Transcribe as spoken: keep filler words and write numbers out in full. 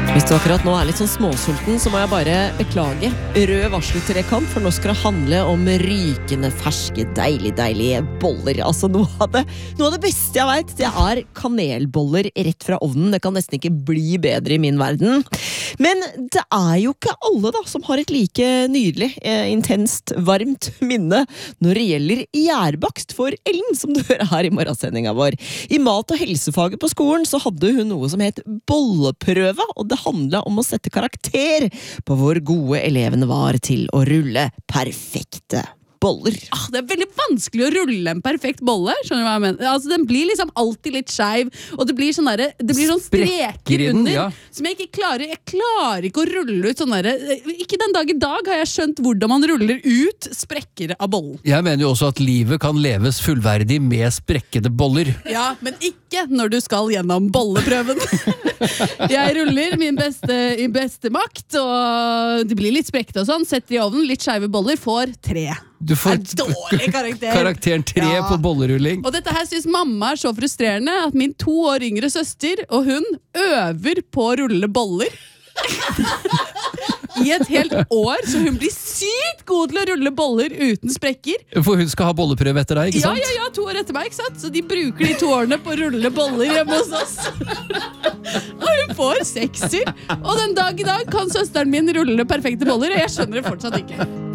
Hvis du akkurat nå er litt sånn småsulten, så må jeg bare beklage. Rød varseltrekant, for nå skal det handle om rykende, ferske, deilig, deilige boller. Altså noe av det, noe av det beste jeg vet, det er kanelboller rett fra ovnen. Det kan nesten ikke bli bedre i min verden. Men det er jo ikke alle da, som har et like nydelig, eh, intenst, varmt minne når det gjelder gjærbakst for Ellen, som du hører her i morgensendingen vår. I mat- og helsefaget på skolen så hadde hun noe som het bolleprøve, og det handlet om å sette karakter på hvor gode elevene var til å rulle perfekte boller. Ah, det er veldig vanskelig å rulle en perfekt bolle, skjønner du hva jeg mener? Altså, den blir liksom alltid litt skeiv, og det blir sånn der, det blir sånn streker den, under, ja. som jeg ikke klarer, jeg klarer ikke å rulle ut sånn der, ikke den dag i dag har jeg skjønt hvordan man ruller ut sprekker av bollen. Jeg mener jo også at livet kan leves fullverdig med sprekkede boller. Ja, men ikke når du skal gjennom bolleprøven. Jeg ruller min beste, i beste makt, og det blir litt sprekt og sånn, setter i ovnen, litt skeive boller, får tre. Du får Det er dårlig karakter. karakteren tre Ja. på bollerulling. Og dette her synes mamma er så frustrerende at min to år yngre søster og hun øver på å rulle boller i et helt år, så hun blir sykt god til å rulle boller uten sprekker. For hun skal ha bolleprøve etter deg, ikke Ja, sant? ja, ja, to år etter meg, ikke sant? Så de bruker de to årene på å rulle boller hjemme hos oss. Og hun får sekser. Og den dag i dag kan søsteren min rulle perfekte boller, og jeg skjønner det fortsatt ikke.